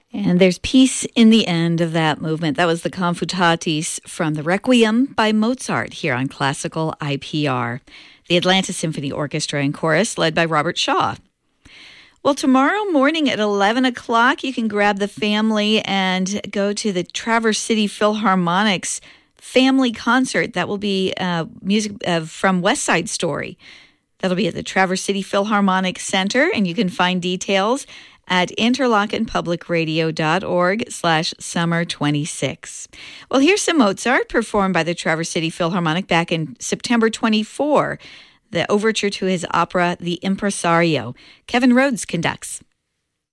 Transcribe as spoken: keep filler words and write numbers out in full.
And there's peace in the end of that movement. That was the Confutatis from the Requiem by Mozart here on Classical I P R. The Atlanta Symphony Orchestra and Chorus led by Robert Shaw. Well, tomorrow morning at eleven o'clock, you can grab the family and go to the Traverse City Philharmonic's family concert. That will be uh, music uh, from West Side Story. That'll be at the Traverse City Philharmonic Center, and you can find details at interlockenpublicradio.org slash summer 26. Well, here's some Mozart performed by the Traverse City Philharmonic back in September twenty-fourth, the overture to his opera, The Impresario. Kevin Rhodes conducts.